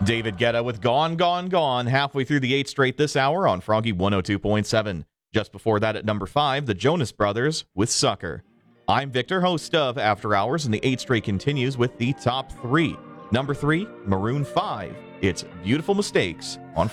David Guetta with Gone, Gone, Gone, halfway through the 8th straight this hour on Froggy 102.7. Just before that at number 5, the Jonas Brothers with Sucker. I'm Victor, host of After Hours, and the 8th straight continues with the top 3. Number 3, Maroon 5. It's Beautiful Mistakes on